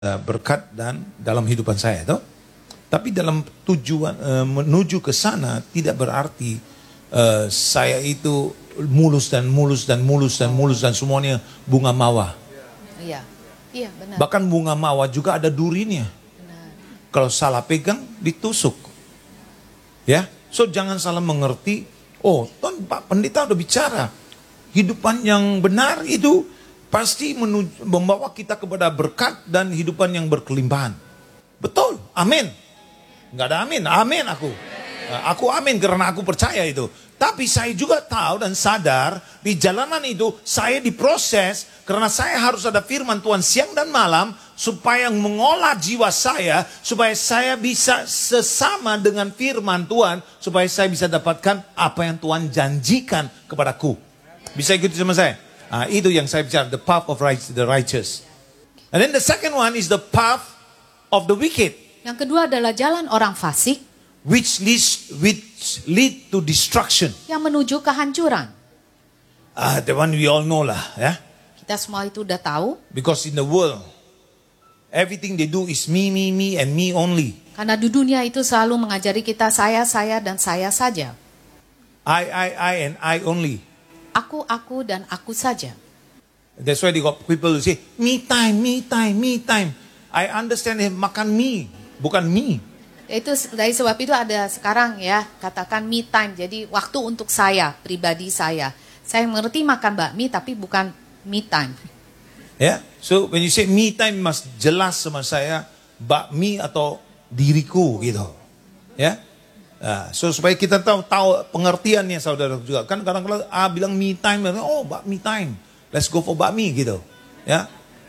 berkat dan dalam kehidupan saya toh. Tapi dalam tujuan menuju ke sana tidak berarti saya itu mulus dan semuanya bunga mawar. Iya, iya benar. Bahkan bunga mawar juga ada durinya. Benar. Kalau salah pegang ditusuk. Ya, so jangan salah mengerti. Oh, Tuhan Pak Pendeta udah bicara. Hidupan yang benar itu pasti membawa kita kepada berkat dan hidupan yang berkelimpahan. Betul, amin. Nggak ada amin, amin aku. Aku amin karena aku percaya itu. Tapi saya juga tahu dan sadar di jalanan itu saya diproses karena saya harus ada firman Tuhan siang dan malam supaya mengolah jiwa saya, supaya saya bisa sesama dengan firman Tuhan, supaya saya bisa dapatkan apa yang Tuhan janjikan kepadaku. Bisa ikuti sama saya? Itu yang saya bicara, the path of the righteous. And then the second one is the path of the wicked. Yang kedua adalah jalan orang fasik, which lead to destruction. yang menuju kehancuran. The one we all know lah, ya. Kita semua itu udah tahu. Because in the world, everything they do is me, and me only. Karena di dunia itu selalu mengajari kita saya, dan saya saja. I and I only. Aku, dan aku saja. That's why they got people who say, me time. I understand makan mie, bukan me. Itu dari sebab itu ada sekarang ya, katakan me time. Jadi waktu untuk saya, pribadi saya. Saya mengerti makan bakmi tapi bukan me time. Yeah. So when you say me time, must jelas sama saya bakmi atau diriku gitu. Ya. So supaya kita tahu pengertiannya saudara juga. Kan kadang-kadang bilang me time, oh bakmi time. Let's go for bakmi gitu. Ya.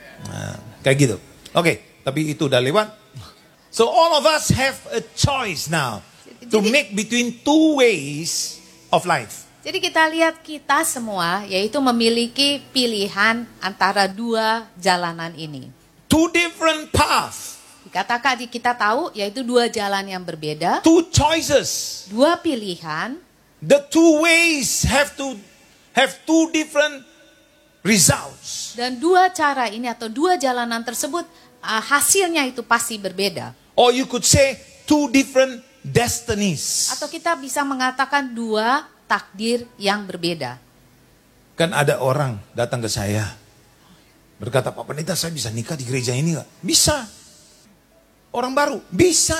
Kayak gitu. Oke, tapi itu udah lewat. So all of us have a choice now to make between two ways of life. Jadi kita lihat kita semua yaitu memiliki pilihan antara dua jalanan ini. Two different paths. Dikatakan kita tahu yaitu dua jalan yang berbeda. Two choices. Dua pilihan. The two ways have two different results. Dan dua cara ini atau dua jalanan tersebut hasilnya itu pasti berbeda. Or you could say two different destinies. Atau kita bisa mengatakan dua takdir yang berbeda. Kan ada orang datang ke saya berkata, Pak Pendeta saya bisa nikah di gereja ini gak? Bisa. Orang baru, bisa.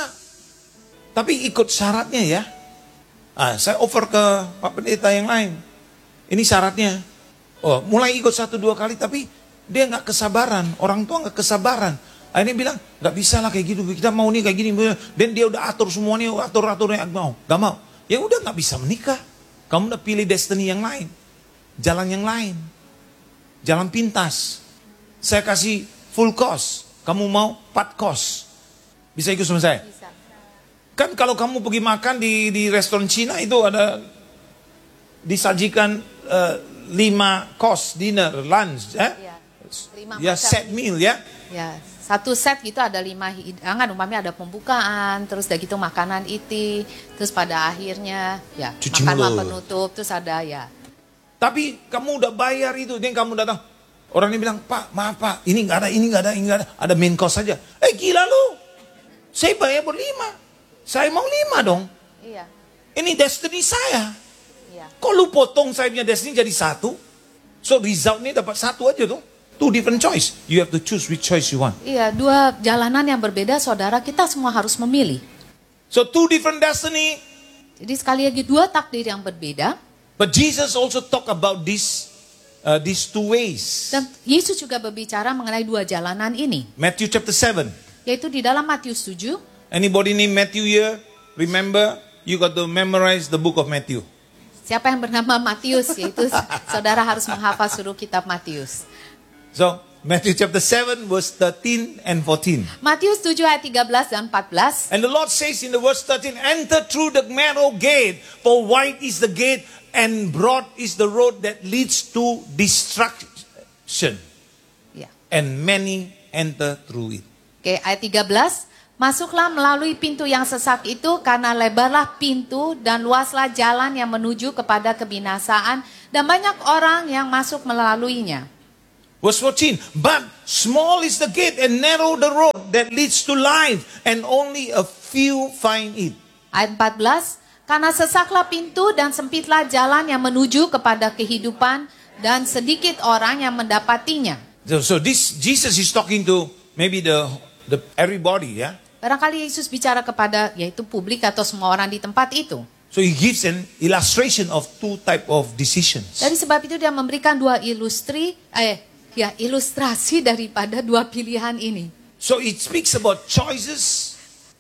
Tapi ikut syaratnya ya. Saya offer ke Pak Pendeta yang lain. Ini syaratnya. Oh, mulai ikut 1-2 kali tapi dia gak kesabaran. Orang tua gak kesabaran. Akhirnya bilang, gak bisa lah kayak gitu. Kita mau nih kayak gini. Dan dia udah atur semuanya, atur-aturnya. Gak mau. Ya udah gak bisa menikah. Kamu udah pilih destiny yang lain. Jalan yang lain. Jalan pintas. Saya kasih full cost. Kamu mau part cost. Bisa ikut sama saya? Bisa. Kan kalau kamu pergi makan di restoran Cina itu ada disajikan 5 course, dinner, lunch. Ya set meal ya. Ya, satu set gitu ada 5 hidangan, umpamanya ada pembukaan, terus udah gitu makanan iti, terus pada akhirnya ya Cuci makan mulut. penutup, terus ada ya. Tapi kamu udah bayar itu, dan kamu datang. Orangnya bilang, Pak, maaf Pak, ini nggak ada, ada main course saja. Gila lu, saya bayar ber-5, saya mau 5 dong. Iya. Ini destiny saya. Iya. Kok lu potong saya punya destiny jadi 1? So resultnya dapat 1 aja tuh. Two different choice. You have to choose which choice you want. Iya, dua jalanan yang berbeda, saudara, kita semua harus memilih. So two different destiny. Jadi sekali lagi dua takdir yang berbeda. But Jesus also talk about these two ways. Dan Yesus juga berbicara mengenai dua jalanan ini. Matthew chapter 7. Yaitu di dalam Matius 7. Anybody name Matthew here? Remember, you got to memorize the book of Matthew. Siapa yang bernama Matius, yaitu saudara harus menghafal seluruh kitab Matius. So, Matthew chapter 7 verse 13 and 14. Matius 7 ayat 13 dan 14. And the Lord says in the verse 13, enter through the narrow gate, for wide is the gate and broad is the road that leads to destruction. Ya. And many enter through it. Oke, ayat 13. Masuklah melalui pintu yang sesak itu karena lebarlah pintu dan luaslah jalan yang menuju kepada kebinasaan dan banyak orang yang masuk melaluinya. Verse 14, but small is the gate and narrow the road that leads to life, and only a few find it. Ayat 14, karena sesaklah pintu dan sempitlah jalan yang menuju kepada kehidupan, dan sedikit orang yang mendapatinya. So this Jesus is talking to maybe the everybody, yeah. Barangkali Yesus bicara kepada yaitu publik atau semua orang di tempat itu. So he gives an illustration of two type of decisions. Dari sebab itu dia memberikan ilustrasi daripada dua pilihan ini. So it speaks about choices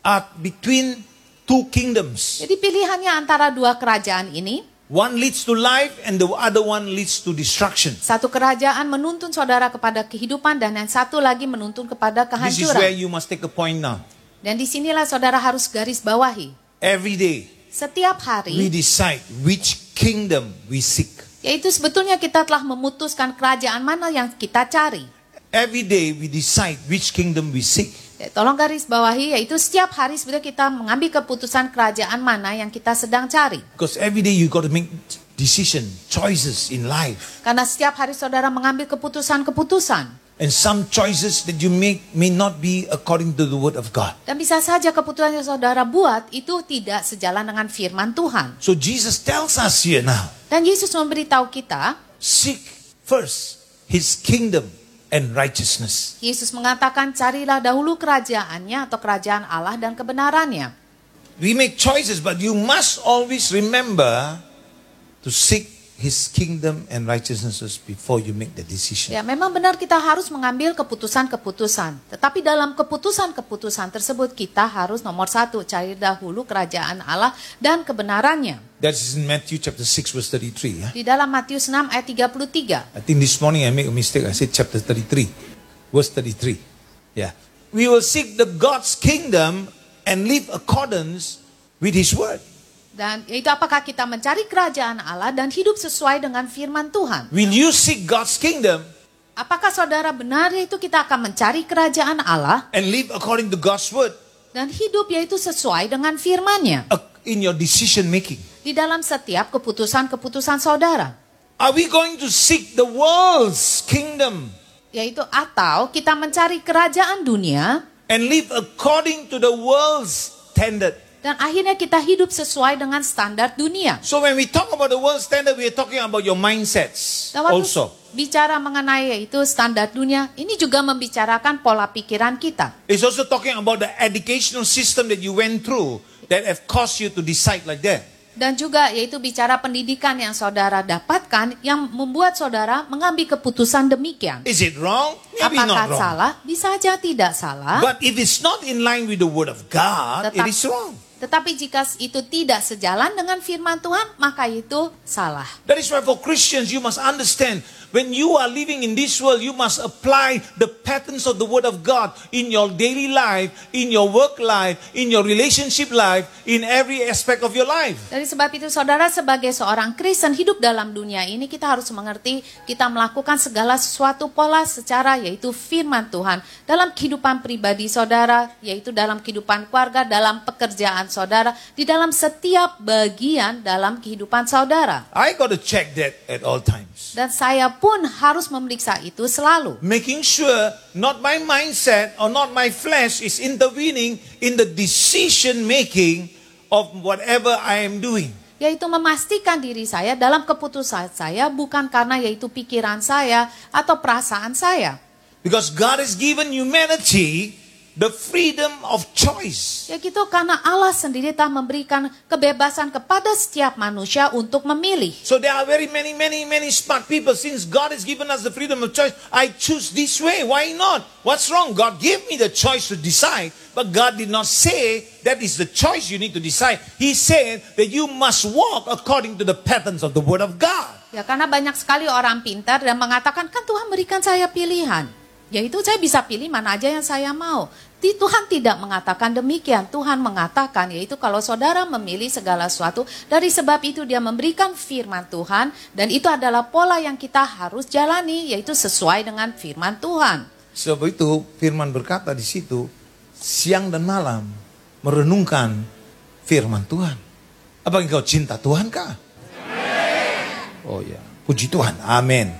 between two kingdoms. Jadi pilihannya antara dua kerajaan ini. One leads to life and the other one leads to destruction. Satu kerajaan menuntun saudara kepada kehidupan dan yang satu lagi menuntun kepada This is where kehancuran. you must take a point now. Dan disinilah saudara harus garis bawahi. Every day Setiap we hari, decide which kingdom we seek. yaitu sebetulnya kita telah memutuskan kerajaan mana yang kita cari. Every day we decide which kingdom we seek. Ya, tolong garis bawahi, yaitu setiap hari sebetulnya kita mengambil keputusan kerajaan mana yang kita sedang cari. Because every day you got to make decision, choices in life. Karena setiap hari saudara mengambil keputusan-keputusan. And some choices that you make may not be according to the word of God. Dan bisa saja keputusan yang saudara buat itu tidak sejalan dengan firman Tuhan. So Jesus tells us here now, Dan Yesus memberitahu kita, seek first His kingdom and righteousness. Yesus mengatakan carilah dahulu kerajaannya atau kerajaan Allah dan kebenarannya. We make choices, but you must always remember to seek His kingdom and righteousness before you make the decision. Ya, memang benar kita harus mengambil keputusan-keputusan. Tetapi dalam keputusan-keputusan tersebut kita harus nomor satu, cari dahulu kerajaan Allah dan kebenarannya. That's in Matthew chapter 6 verse 33. Yeah? Di dalam Matius 6 ayat 33. I think this morning I make a mistake. I said chapter 33, verse 33. Yeah. We will seek the God's kingdom and live accordance with His word. Dan itu apakah kita mencari kerajaan Allah dan hidup sesuai dengan firman Tuhan? Will you seek God's kingdom Apakah saudara benar yaitu kita akan mencari kerajaan Allah and live according to God's word dan hidup yaitu sesuai dengan firman-Nya in your decision making? di dalam setiap keputusan-keputusan saudara? Are we going to seek the world's kingdom Yaitu atau kita mencari kerajaan dunia and live according to the world's standard? dan akhirnya kita hidup sesuai dengan standar dunia. So when we talk about the world standard, we are talking about your mindsets Dan waktu also. bicara mengenai yaitu standar dunia, ini juga membicarakan pola pikiran kita. It's also talking about the educational system that you went through that have caused you to decide like that. Dan juga yaitu bicara pendidikan yang saudara dapatkan yang membuat saudara mengambil keputusan demikian. Is it wrong? Maybe Apakah not wrong. salah? Bisa saja tidak salah. But if it's not in line with the word of God, it Tetap- is wrong. Tetapi jika itu tidak sejalan dengan firman Tuhan, maka itu salah. That is why for Christians, you must understand, when you are living in this world, you must apply the patterns of the word of God in your daily life, in your work life, in your relationship life, in every aspect of your life. Dari sebab itu saudara sebagai seorang Kristen hidup dalam dunia ini kita harus mengerti kita melakukan segala sesuatu pola secara yaitu firman Tuhan dalam kehidupan pribadi saudara, yaitu dalam kehidupan keluarga, dalam pekerjaan saudara, di dalam setiap bagian dalam kehidupan saudara. I got to check that at all times. Dan saya pun harus memeriksa itu selalu. Making sure not my mindset or not my flesh is intervening in the decision making of whatever I am doing. Yaitu memastikan diri saya dalam keputusan saya bukan karena yaitu pikiran saya atau perasaan saya. Because God has given humanity the freedom of choice. Ya gitu, karena Allah sendiri telah memberikan kebebasan kepada setiap manusia untuk memilih. So there are very many smart people. Since God has given us the freedom of choice, I choose this way. Why not? What's wrong? God gave me the choice to decide. But God did not say that is the choice you need to decide. He said that you must walk according to the patterns of the word of God. Ya karena banyak sekali orang pintar dan mengatakan kan Tuhan berikan saya pilihan. Yaitu saya bisa pilih mana aja yang saya mau. Tuhan tidak mengatakan demikian. Tuhan mengatakan yaitu kalau saudara memilih segala sesuatu, dari sebab itu dia memberikan firman Tuhan dan itu adalah pola yang kita harus jalani yaitu sesuai dengan firman Tuhan. Sebab itu firman berkata di situ, siang dan malam merenungkan firman Tuhan. Apa engkau cinta Tuhan kah? Oh ya, puji Tuhan, amin.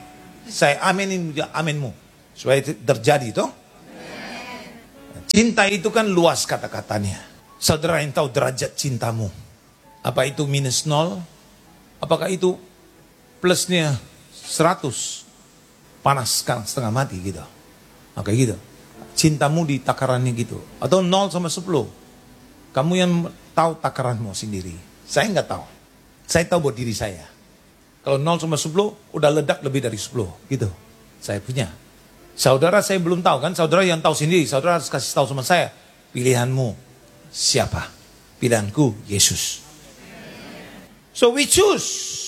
Saya amenin juga amenmu. Supaya itu terjadi toh. Cinta itu kan luas kata-katanya. Saudara yang tahu derajat cintamu. Apa itu minus 0? Apakah itu plusnya 100? Panas sekarang setengah mati gitu. Oke gitu. Cintamu di takarannya gitu. Atau 0 sama 10. Kamu yang tahu takaranmu sendiri. Saya nggak tahu. Saya tahu buat diri saya. Kalau 0 sama 10 udah ledak lebih dari 10 gitu. Saya punya. Saudara saya belum tahu kan. Saudara yang tahu sendiri. Saudara harus kasih tahu sama saya. Pilihanmu siapa? Pilihanku Yesus. So we choose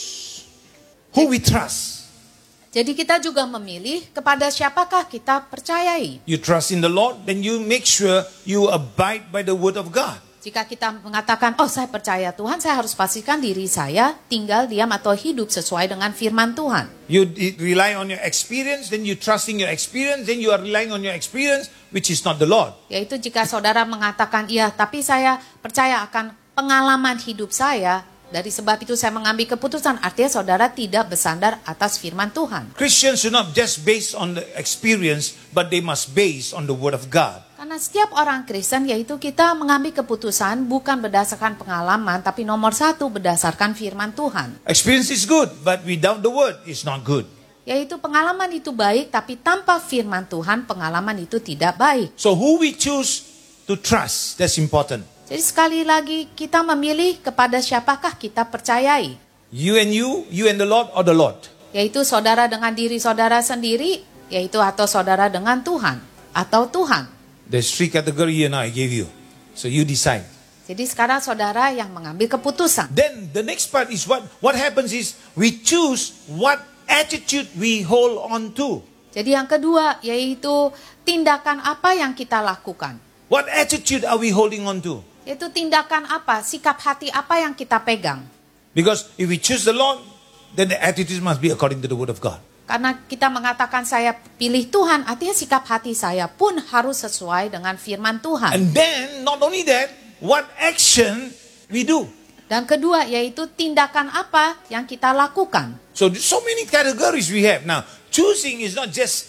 who we trust. Jadi kita juga memilih kepada siapakah kita percayai. You trust in the Lord, then you make sure you abide by the word of God. Jika kita mengatakan, oh saya percaya Tuhan, saya harus pastikan diri saya tinggal, diam, atau hidup sesuai dengan firman Tuhan. You rely on your experience, then you trusting your experience, then you are relying on your experience, which is not the Lord. Yaitu jika saudara mengatakan, iya tapi saya percaya akan pengalaman hidup saya, dari sebab itu saya mengambil keputusan, artinya saudara tidak bersandar atas firman Tuhan. Christians should not just based on the experience, but they must base on the word of God. Karena setiap orang Kristen, yaitu kita mengambil keputusan bukan berdasarkan pengalaman, tapi nomor satu berdasarkan firman Tuhan. Experience is good, but without the word, it's not good. Yaitu pengalaman itu baik, tapi tanpa firman Tuhan, pengalaman itu tidak baik. So who we choose to trust, that's important. Jadi sekali lagi kita memilih kepada siapakah kita percayai. You and the Lord or the Lord. Yaitu saudara dengan diri saudara sendiri, yaitu atau saudara dengan Tuhan, atau Tuhan. There's 3 categories and I gave you. So you decide. Jadi sekarang saudara yang mengambil keputusan. Then the next part is what happens is we choose what attitude we hold on to. Jadi yang kedua yaitu tindakan apa yang kita lakukan. What attitude are we holding on to? Yaitu tindakan apa, sikap hati apa yang kita pegang. Because if we choose the Lord, then the attitude must be according to the word of God. Karena kita mengatakan saya pilih Tuhan, artinya sikap hati saya pun harus sesuai dengan firman Tuhan. And then not only that, what action we do. Dan kedua yaitu tindakan apa yang kita lakukan. So many categories we have. Now, choosing is not just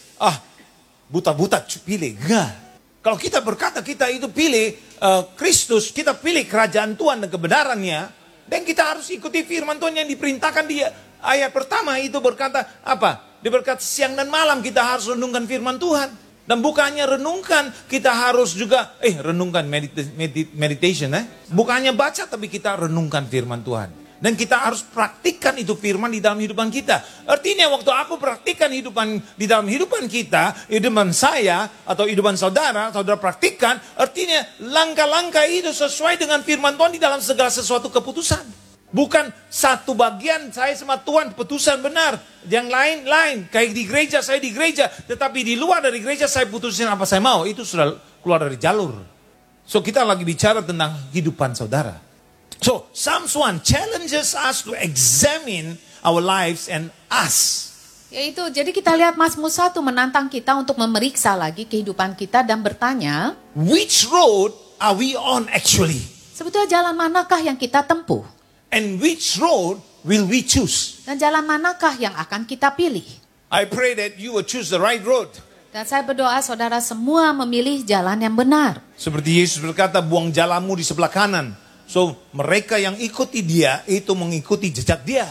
buta-buta pilih. Enggak. Kalau kita berkata kita itu pilih Kristus, kita pilih kerajaan Tuhan dan kebenarannya, dan kita harus ikuti firman Tuhan yang diperintahkan di ayat pertama itu berkata apa? Dia berkata siang dan malam kita harus renungkan firman Tuhan. Dan bukannya renungkan, kita harus juga renungkan meditation. Bukannya baca tapi kita renungkan firman Tuhan. Dan kita harus praktikkan itu firman di dalam hidupan kita. Artinya waktu aku praktikkan di dalam hidupan kita, hidupan saya atau hidupan saudara praktikkan, artinya langkah-langkah itu sesuai dengan firman Tuhan di dalam segala sesuatu keputusan. Bukan satu bagian saya sama Tuhan putusan benar, yang lain-lain. Kayak di gereja, saya di gereja, tetapi di luar dari gereja saya putusin apa saya mau. Itu sudah keluar dari jalur. So kita lagi bicara tentang kehidupan saudara. So, Psalms 1 challenges us to examine our lives and us. Yaitu, jadi kita lihat Mazmur 1 menantang kita untuk memeriksa lagi kehidupan kita dan bertanya, which road are we on actually? Sebetulnya jalan manakah yang kita tempuh? And which road will we choose? Dan jalan manakah yang akan kita pilih? I pray that you will choose the right road. Dan saya berdoa saudara semua memilih jalan yang benar. Seperti Yesus berkata, buang jalanmu di sebelah kanan. So, mereka yang ikuti dia, itu mengikuti jejak dia.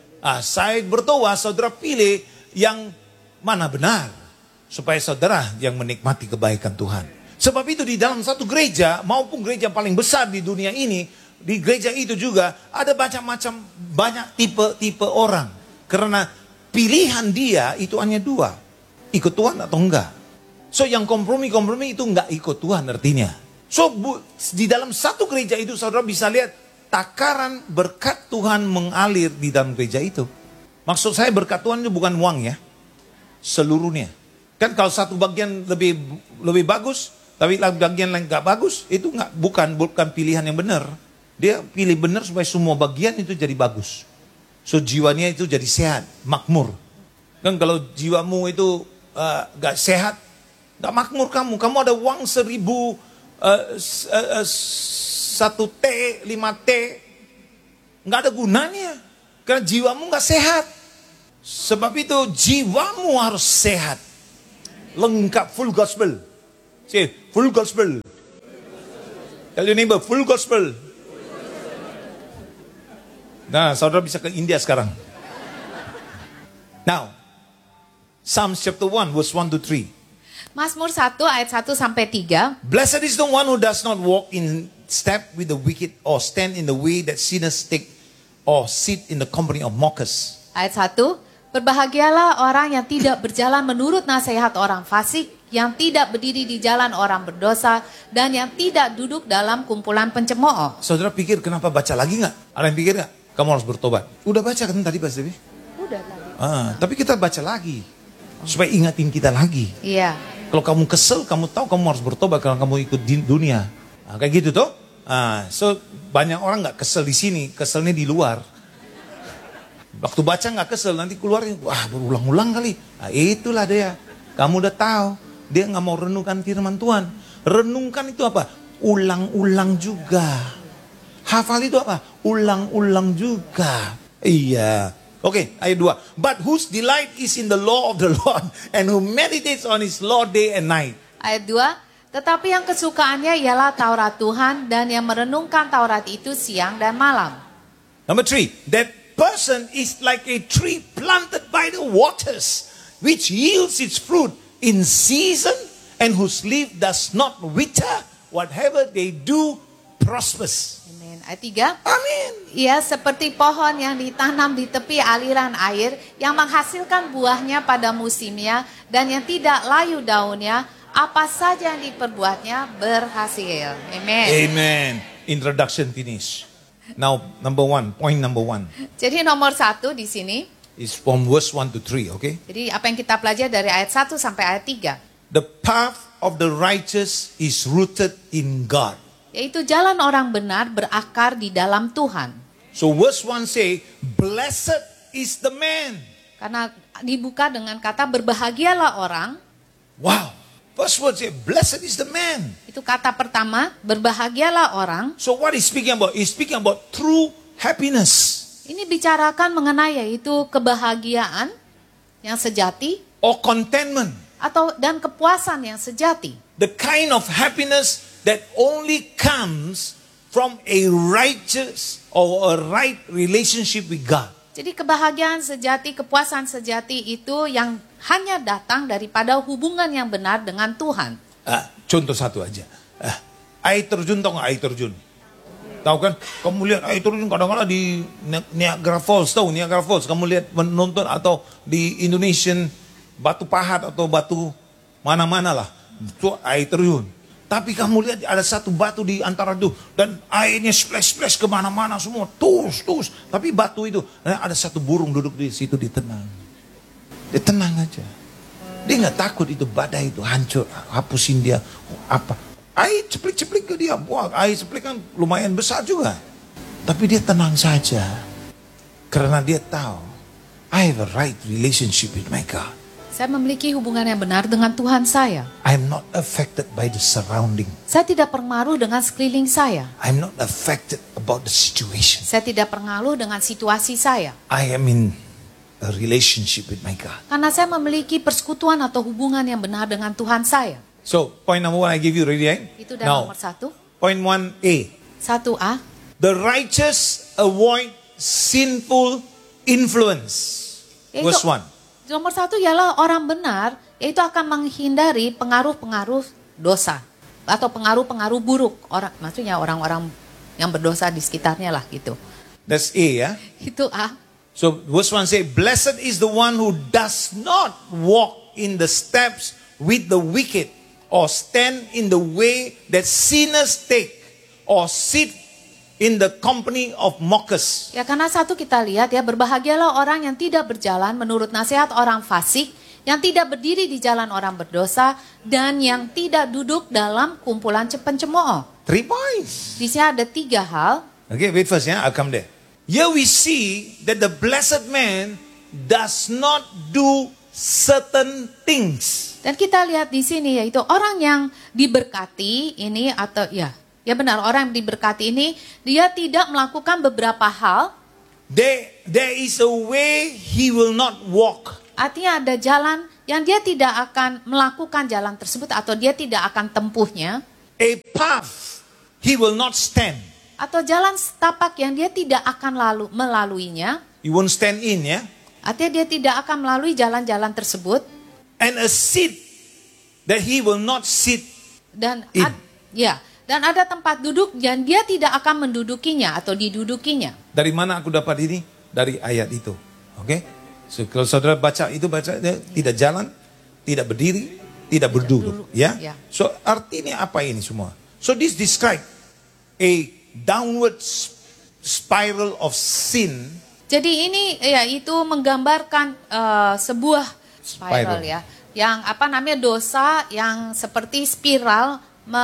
Saya berdoa, saudara pilih yang mana benar. Supaya saudara yang menikmati kebaikan Tuhan. Sebab itu di dalam satu gereja, maupun gereja paling besar di dunia ini, di gereja itu juga ada macam-macam, banyak tipe-tipe orang. Karena pilihan dia itu hanya 2. Ikut Tuhan atau enggak. So, yang kompromi-kompromi itu enggak ikut Tuhan artinya. So, di dalam satu gereja itu saudara bisa lihat takaran berkat Tuhan mengalir di dalam gereja itu. Maksud saya berkat Tuhan itu bukan uang ya. Seluruhnya. Kan kalau satu bagian lebih bagus, tapi bagian lain gak bagus, itu bukan pilihan yang benar. Dia pilih benar supaya semua bagian itu jadi bagus. So, jiwanya itu jadi sehat, makmur. Kan kalau jiwamu itu gak sehat, gak makmur kamu. Kamu ada uang 1T, 5T, nggak ada gunanya, karena jiwamu nggak sehat. Sebab itu jiwamu harus sehat. Lengkap, full gospel. Say, full gospel. Tell your neighbor, full gospel. Nah, saudara bisa ke India sekarang. Now, Psalms chapter 1 verse 1 to 3. Mazmur 1 ayat 1 sampai 3. Blessed is the one who does not walk in step with the wicked, or stand in the way that sinners take, or sit in the company of mockers. Ayat 1. Berbahagialah orang yang tidak berjalan menurut nasihat orang fasik, yang tidak berdiri di jalan orang berdosa, dan yang tidak duduk dalam kumpulan pencemooh. Saudara pikir kenapa baca lagi nggak? Ada yang pikir nggak? Kamu harus bertobat. Udah baca kan tadi Pak Devi? Udah tadi. Tapi kita baca lagi. Supaya ingatin kita lagi. Iya. Kalau kamu kesel, kamu tahu kamu harus bertobat karena kamu ikut di dunia. Nah, kayak gitu tuh. So banyak orang nggak kesel di sini, keselnya di luar. Waktu baca nggak kesel, nanti keluar, wah berulang-ulang kali. Nah, itulah dia. Kamu udah tahu, dia nggak mau renungkan firman Tuhan. Renungkan itu apa? Ulang-ulang juga. Hafal itu apa? Ulang-ulang juga. Iya. Oke, ayat 2. But whose delight is in the law of the Lord, and who meditates on his law day and night. Ayat 2. Tetapi yang kesukaannya ialah Taurat Tuhan, dan yang merenungkan Taurat itu siang dan malam. Number 3. That person is like a tree planted by the waters, which yields its fruit in season, and whose leaf does not wither. Whatever they do prospers. Amin. Ayat 3. Amin. Ia seperti pohon yang ditanam di tepi aliran air, yang menghasilkan buahnya pada musimnya, dan yang tidak layu daunnya. Apa saja yang diperbuatnya berhasil. Amen. Amen. Introduction finish. Now, point number 1 Jadi nomor 1 di sini. is from verse 1 to 3, okay? Jadi apa yang kita pelajari dari ayat 1 sampai ayat 3. The path of the righteous is rooted in God. Yaitu jalan orang benar berakar di dalam Tuhan. So verse 1 say, blessed is the man. Karena dibuka dengan kata berbahagialah orang. Wow. First word say, blessed is the man. Itu kata pertama, berbahagialah orang. So what is speaking about? He's speaking about true happiness. Ini bicarakan mengenai yaitu kebahagiaan yang sejati Or contentment. dan kepuasan yang sejati. The kind of happiness that only comes from a righteous or a right relationship with God. Jadi kebahagiaan sejati, kepuasan sejati itu yang hanya datang daripada hubungan yang benar dengan Tuhan. Contoh satu aja. Air terjun, tahu nggak air terjun? Tahu kan? Kamu lihat air terjun kadang-kadang di Niagara Falls, tahu Niagara Falls? Kamu lihat menonton atau di Indonesian Batu Pahat atau batu mana-mana lah. Itu air terjun. Tapi kamu lihat ada satu batu di antara itu. Dan airnya splash-splash kemana-mana semua. Tus. Tapi batu itu, ada satu burung duduk di situ, dia tenang. Dia tenang aja. Dia nggak takut itu badai itu hancur. Hapusin dia. Apa. Air ceplik-ceplik ke dia. Wah, air ceplik kan lumayan besar juga. Tapi dia tenang saja. Karena dia tahu. I have a right relationship with my God. Saya memiliki hubungan yang benar dengan Tuhan saya. I'm not affected by the surrounding. Saya tidak pengaruh dengan sekeliling saya. I'm not affected about the situation. Saya tidak pengaruh dengan situasi saya. I am in a relationship with my God. Karena saya memiliki persekutuan atau hubungan yang benar dengan Tuhan saya. So, point number 1 I give you already, right? Itu dan nomor 1. Point 1A. 1A. The righteous avoid sinful influence. Yaitu, Verse 1. Nomor 1 ialah orang benar, yaitu akan menghindari pengaruh-pengaruh dosa. Atau pengaruh-pengaruh buruk. Maksudnya orang-orang yang berdosa di sekitarnya lah gitu. That's A, ya? Itu A. So, verse 1 say, blessed is the one who does not walk in the steps with the wicked, or stand in the way that sinners take, or sit in the company of mockers. Ya karena satu kita lihat ya, berbahagialah orang yang tidak berjalan menurut nasihat orang fasik, yang tidak berdiri di jalan orang berdosa, dan yang tidak duduk dalam kumpulan pencemooh. 3 points. Di sini ada 3 hal. Okay, wait first, I'll come there. Here we see that the blessed man does not do certain things. Dan kita lihat di sini yaitu orang yang diberkati ini atau ya benar, orang yang diberkati ini dia tidak melakukan beberapa hal. There is a way he will not walk. Artinya ada jalan yang dia tidak akan melakukan jalan tersebut atau dia tidak akan tempuhnya. A path he will not stand. Atau jalan setapak yang dia tidak akan melaluinya. He won't stand in, ya. Artinya dia tidak akan melalui jalan-jalan tersebut. And a seat that he will not sit Dan in. Dan ada tempat duduk dan dia tidak akan mendudukinya atau didudukinya. Dari mana aku dapat ini? Dari ayat itu. Oke? So, kalau saudara baca itu, dia tidak jalan, tidak berdiri, tidak berduduk. Ya? Ya. So artinya apa ini semua? So this describe a downward spiral of sin. Jadi ini itu menggambarkan sebuah spiral Spiral. ya. Yang dosa yang seperti spiral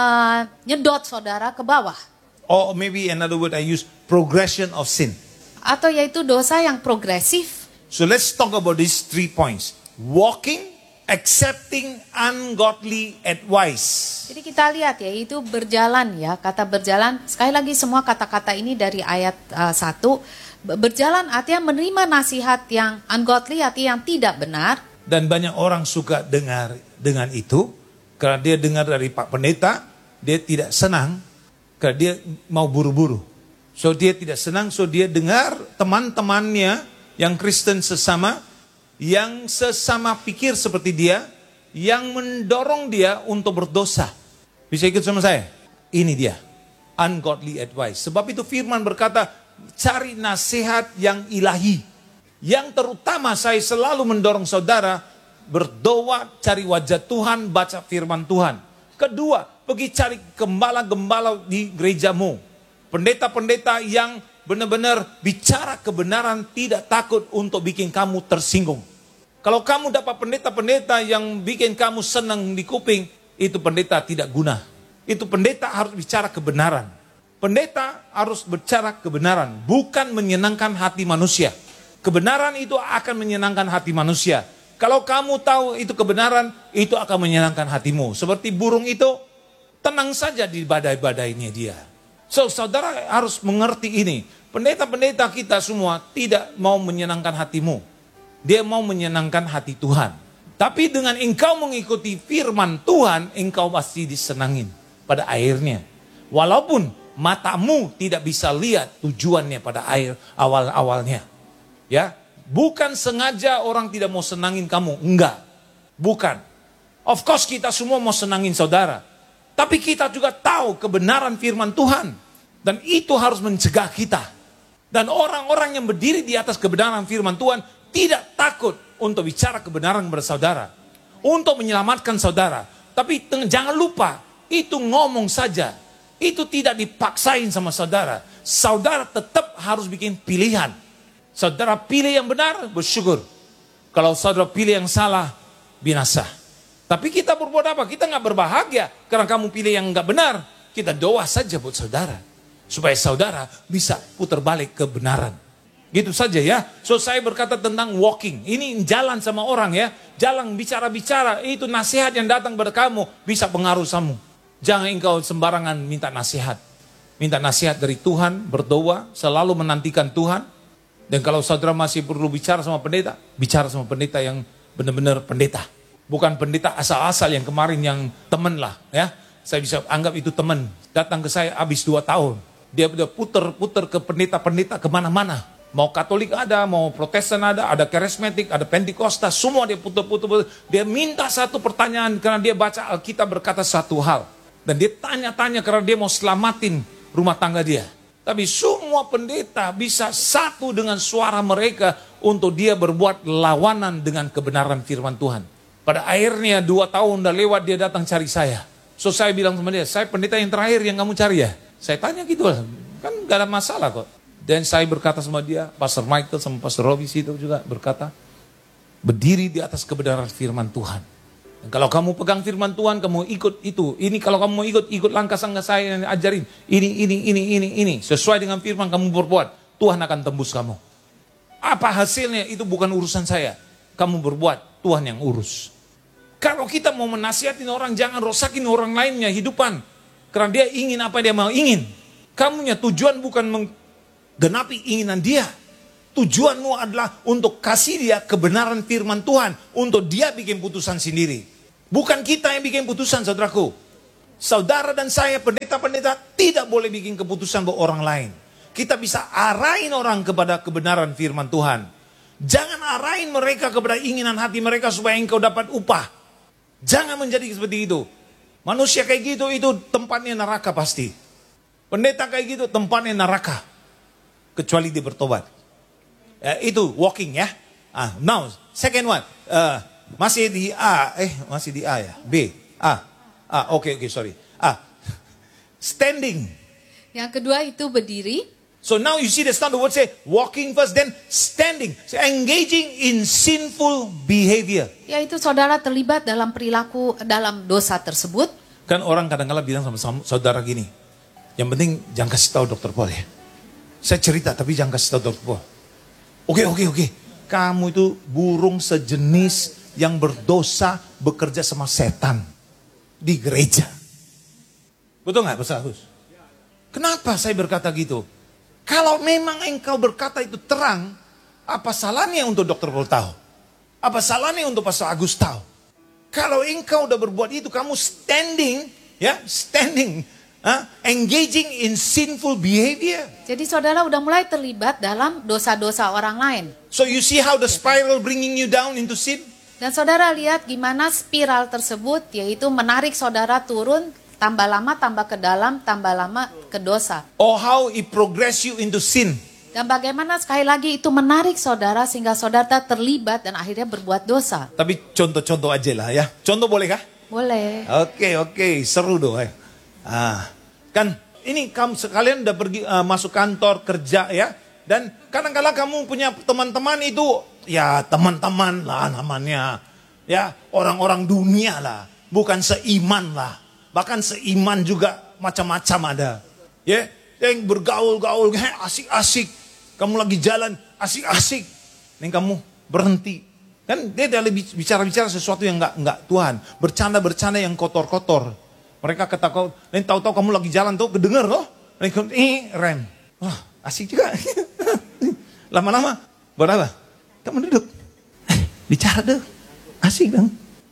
menyedot saudara ke bawah. Or maybe another word I use, progression of sin. Atau yaitu dosa yang progresif. So let's talk about these 3 points. Walking, accepting ungodly advice. Jadi kita lihat ya, itu berjalan ya. Kata berjalan, sekali lagi semua kata-kata ini dari ayat 1. Berjalan artinya menerima nasihat yang ungodly, artinya yang tidak benar. Dan banyak orang suka dengar dengan itu. Karena dia dengar dari Pak Pendeta, dia tidak senang. Karena dia mau buru-buru. So dia tidak senang, so dia dengar teman-temannya yang Kristen sesama, yang sesama pikir seperti dia, yang mendorong dia untuk berdosa. Bisa ikut sama saya? Ini dia, ungodly advice. Sebab itu firman berkata, cari nasihat yang ilahi. Yang terutama saya selalu mendorong saudara, berdoa, cari wajah Tuhan, baca firman Tuhan. Kedua, pergi cari gembala-gembala di gerejamu. Pendeta-pendeta yang benar-benar bicara kebenaran, tidak takut untuk bikin kamu tersinggung. Kalau kamu dapat pendeta-pendeta yang bikin kamu senang di kuping, itu pendeta tidak guna. Itu pendeta harus bicara kebenaran. Pendeta harus bicara kebenaran, bukan menyenangkan hati manusia. Kebenaran itu akan menyenangkan hati manusia. Kalau kamu tahu itu kebenaran, itu akan menyenangkan hatimu. Seperti burung itu, tenang saja di badai-badainya dia. So, saudara harus mengerti ini. Pendeta-pendeta kita semua tidak mau menyenangkan hatimu. Dia mau menyenangkan hati Tuhan. Tapi dengan engkau mengikuti firman Tuhan, engkau pasti disenangin pada akhirnya. Walaupun matamu tidak bisa lihat tujuannya pada awal-awalnya. Ya, bukan sengaja orang tidak mau senangin kamu, enggak. Bukan. Of course kita semua mau senangin saudara. Tapi kita juga tahu kebenaran firman Tuhan. Dan itu harus mencegah kita. Dan orang-orang yang berdiri di atas kebenaran firman Tuhan tidak takut untuk bicara kebenaran kepada saudara. Untuk menyelamatkan saudara. Tapi jangan lupa, itu ngomong saja. Itu tidak dipaksain sama saudara. Saudara tetap harus bikin pilihan. Saudara pilih yang benar, bersyukur. Kalau saudara pilih yang salah, binasa. Tapi kita berbuat apa? Kita nggak berbahagia karena kamu pilih yang nggak benar. Kita doa saja buat saudara. Supaya saudara bisa putar balik kebenaran. Gitu saja ya. So saya berkata tentang walking. Ini jalan sama orang ya. Jalan bicara-bicara. Itu nasihat yang datang pada kamu. Bisa pengaruh kamu. Jangan engkau sembarangan minta nasihat. Minta nasihat dari Tuhan. Berdoa. Selalu menantikan Tuhan. Dan kalau saudara masih perlu bicara sama pendeta. Bicara sama pendeta yang benar-benar pendeta. Bukan pendeta asal-asal yang kemarin yang teman lah ya. Saya bisa anggap itu teman. Datang ke saya habis 2 tahun. Dia udah puter-puter ke pendeta-pendeta kemana-mana. Mau Katolik ada, mau Protestan ada karismatik, ada Pentakosta. Semua dia puter-puter. Dia minta satu pertanyaan karena dia baca Alkitab berkata satu hal. Dan dia tanya-tanya karena dia mau selamatin rumah tangga dia. Tapi semua pendeta bisa satu dengan suara mereka untuk dia berbuat lawanan dengan kebenaran firman Tuhan. Pada akhirnya 2 tahun udah lewat dia datang cari saya. So saya bilang sama dia, saya pendeta yang terakhir yang kamu cari ya? Saya tanya gitu lah, kan gak ada masalah kok. Dan saya berkata sama dia, Pastor Michael sama Pastor Robbie itu juga berkata, berdiri di atas kebenaran firman Tuhan. Dan kalau kamu pegang firman Tuhan, kamu ikut itu. Ini kalau kamu mau ikut langkah saya yang ajarin. Ini. Sesuai dengan firman kamu berbuat, Tuhan akan tembus kamu. Apa hasilnya itu bukan urusan saya. Kamu berbuat, Tuhan yang urus. Kalau kita mau menasihatin orang, jangan rosakin orang lainnya hidupan. Karena dia ingin apa dia mau ingin. Kamunya tujuan bukan menggenapi inginan dia. tujuanmu adalah untuk kasih dia kebenaran firman Tuhan. Untuk dia bikin putusan sendiri. Bukan kita yang bikin putusan, saudaraku. Saudara dan saya, pendeta-pendeta, tidak boleh bikin keputusan buat orang lain. Kita bisa arahin orang kepada kebenaran firman Tuhan. Jangan arahin mereka kepada inginan hati mereka supaya engkau dapat upah. Jangan menjadi seperti itu. Manusia kayak gitu, itu tempatnya neraka pasti. Pendeta kayak gitu, tempatnya neraka. Kecuali dia bertobat. Itu walking ya. Now, second one. Masih di A. Masih di A ya. B. Oke, sorry. Standing. Yang kedua itu berdiri. So now you see the start, the word say walking first, then standing. So engaging in sinful behavior. Yaitu saudara terlibat dalam perilaku, dalam dosa tersebut. Kan orang kadang-kadang bilang sama saudara gini. Yang penting jangan kasih tahu Dr. Paul ya. Saya cerita tapi jangan kasih tahu Dr. Paul. Oke. Kamu itu burung sejenis yang berdosa bekerja sama setan di gereja. Betul nggak, Pastor Agus? Kenapa saya berkata gitu? Kalau memang engkau berkata itu terang, apa salahnya untuk Dr. Paul tahu? Apa salahnya untuk Pastor Agus tahu? Kalau engkau udah berbuat itu, kamu standing, engaging in sinful behavior. Jadi saudara udah mulai terlibat dalam dosa-dosa orang lain. So you see how the spiral bringing you down into sin? Dan saudara lihat gimana spiral tersebut, yaitu menarik saudara turun, tambah lama tambah ke dalam, tambah lama ke dosa. Or how it progress you into sin. Dan bagaimana sekali lagi itu menarik saudara sehingga saudara terlibat dan akhirnya berbuat dosa. Tapi contoh-contoh aja lah ya. Contoh boleh kah? Boleh. Oke, seru dong. Kan ini kamu sekalian udah pergi masuk kantor kerja ya. Dan kadang-kadang kamu punya teman-teman itu, ya teman-teman lah namanya. Ya orang-orang dunia lah. Bukan seiman lah. Bahkan seiman juga macam-macam ada. Ya, yang bergaul-gaul, asik-asik. Kamu lagi jalan, asik-asik. Dan kamu berhenti. Kan dia udah bicara-bicara sesuatu yang enggak Tuhan. Bercanda-bercanda yang kotor-kotor. Mereka ketakutan. Dan tahu-tahu kamu lagi jalan tuh, kedenger loh. Dan kamu, rem. Wah, asik juga. Lama-lama, berapa? Kamu duduk. Bicara dong. Asik dong.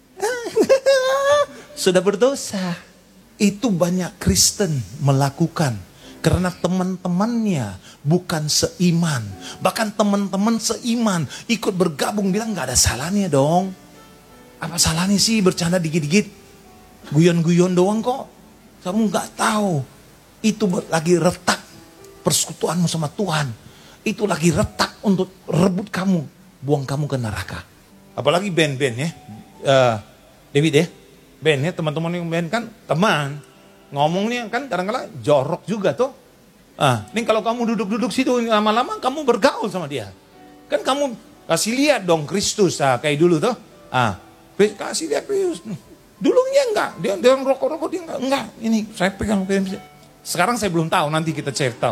Sudah berdosa. Itu banyak Kristen melakukan. Karena teman-temannya bukan seiman. Bahkan teman-teman seiman ikut bergabung bilang gak ada salahnya dong. Apa salahnya sih bercanda dikit-dikit? Guyon-guyon doang kok. Kamu gak tahu. Itu lagi retak persekutuanmu sama Tuhan. Itu lagi retak untuk rebut kamu. Buang kamu ke neraka. Apalagi band-band ya. David ya. Band ya, teman-teman yang band kan teman. Ngomongnya kan kadang-kadang jorok juga tuh. Ini kalau kamu duduk-duduk situ lama-lama kamu bergaul sama dia. Kan kamu kasih lihat dong Kristus kayak dulu tuh. Kasih lihat Kristus. Dulunya enggak, dia rokok-rokok dia enggak. Ini saya pegang. Sekarang saya belum tahu, nanti kita cari tahu.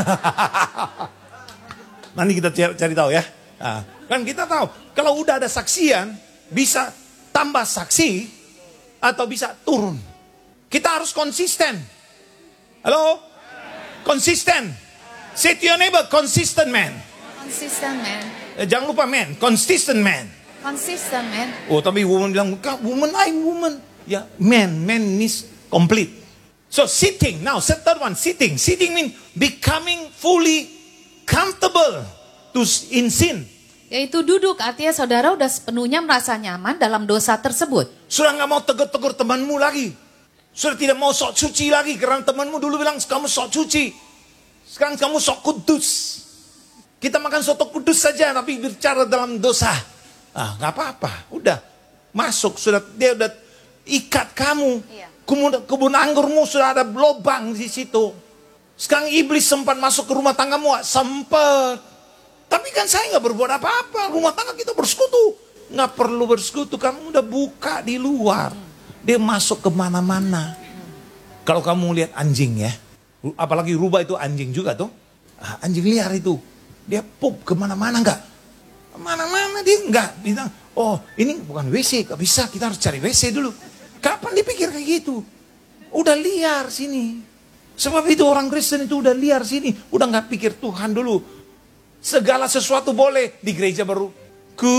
Nanti kita cari tahu ya. Kan kita tahu kalau udah ada saksian bisa tambah saksi atau bisa turun. Kita harus konsisten. Halo? Konsisten. Say to your neighbor, consistent man. Consistent man. Jangan lupa man, consistent man. Consistent man. Oh, tapi woman bilang, woman, I'm woman. Ya, man means complete. So sitting, now third one, sitting. Sitting means becoming fully comfortable in sin. Yaitu duduk, artinya saudara udah sepenuhnya merasa nyaman dalam dosa tersebut. Sudah gak mau tegur-tegur temanmu lagi. Sudah tidak mau sok suci lagi. Karena temanmu dulu bilang kamu sok suci. Sekarang kamu sok kudus. Kita makan soto kudus saja tapi bicara dalam dosa. Gak apa-apa. Udah masuk. Dia udah ikat kamu. Iya. Kebun anggurmu sudah ada lubang di situ. Sekarang iblis sempat masuk ke rumah tanggamu. Sempat. Tapi kan saya gak berbuat apa-apa. Rumah tangga kita bersekutu. Gak perlu bersekutu. Kamu udah buka di luar. Dia masuk kemana-mana. Kalau kamu lihat anjing ya. Apalagi rubah itu anjing juga tuh. Anjing liar itu. Dia pup kemana-mana enggak. Kemana-mana dia enggak. Bilang, oh ini bukan WC. Gak bisa, kita harus cari WC dulu. Kapan dipikir kayak gitu? Udah liar sini. Sebab itu orang Kristen itu udah liar sini. Udah gak pikir Tuhan dulu. Segala sesuatu boleh di gereja baru